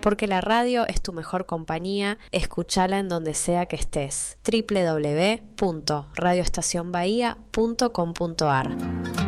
porque la radio es tu mejor compañía. Escúchala en donde sea que estés. www.radioestacionbahía.com.ar